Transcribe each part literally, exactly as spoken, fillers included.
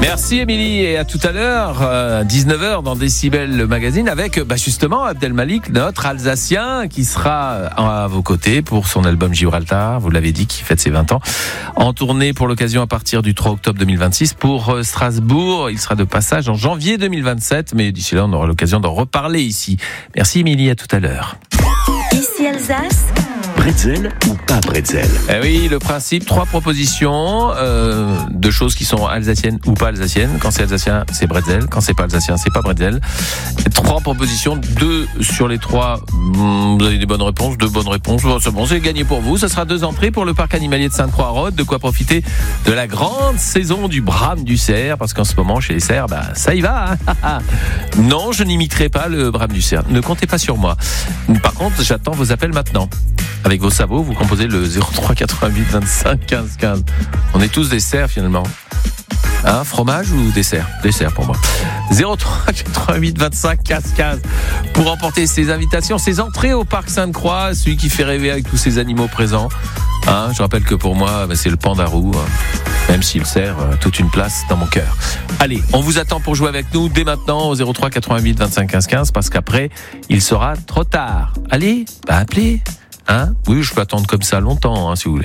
Merci Émilie et à tout à l'heure, euh, dix-neuf heures dans Décibel le magazine avec bah, justement Abdelmalik, notre Alsacien qui sera à vos côtés pour son album Gibraltar, vous l'avez dit, qui fête ses vingt ans, en tournée pour l'occasion à partir du trois octobre deux mille vingt-six pour euh, Strasbourg. Il sera de passage en janvier deux mille vingt-sept, mais d'ici là on aura l'occasion d'en reparler ici. Merci Émilie, à tout à l'heure. Ici Alsace. Bretzel ou pas bretzel? Eh oui, le principe, trois propositions euh, de choses qui sont alsaciennes ou pas alsaciennes. Quand c'est alsacien, c'est bretzel. Quand c'est pas alsacien, c'est pas bretzel. Trois propositions, deux sur les trois. Vous avez des bonnes réponses, deux bonnes réponses. Bon, c'est bon, c'est gagné pour vous. Ce sera deux entrées pour le parc animalier de Sainte-Croix-Rode. De quoi profiter de la grande saison du brame du cerf, parce qu'en ce moment, chez les cerfs, bah, ça y va. Hein. Non, je n'imiterai pas le brame du cerf. Ne comptez pas sur moi. Par contre, j'attends vos appels maintenant. Avec vos sabots, vous composez le zéro trois quatre-vingt-huit vingt-cinq quinze quinze. On est tous des cerfs finalement. Hein, fromage ou dessert? Dessert pour moi. zéro trois quatre-vingt-huit vingt-cinq quinze quinze pour remporter ces invitations, ces entrées au parc Sainte-Croix, celui qui fait rêver avec tous ces animaux présents. Hein, je rappelle que pour moi, c'est le pandarou, même s'il sert toute une place dans mon cœur. Allez, on vous attend pour jouer avec nous dès maintenant au zéro trois quatre-vingt-huit vingt-cinq quinze quinze parce qu'après, il sera trop tard. Allez, bah appelez. Hein? Oui, je peux attendre comme ça longtemps, hein, si vous voulez.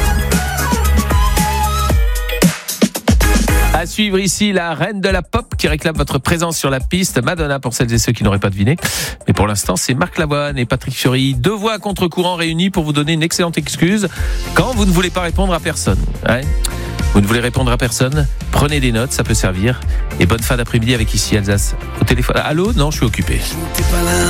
À suivre ici, la reine de la pop qui réclame votre présence sur la piste. Madonna pour celles et ceux qui n'auraient pas deviné. Mais pour l'instant, c'est Marc Lavoine et Patrick Fiori. Deux voix à contre-courant réunies pour vous donner une excellente excuse quand vous ne voulez pas répondre à personne. Ouais. Vous ne voulez répondre à personne? Prenez des notes, ça peut servir. Et bonne fin d'après-midi avec Ici Alsace. Au téléphone. Allô? Non, je suis occupé.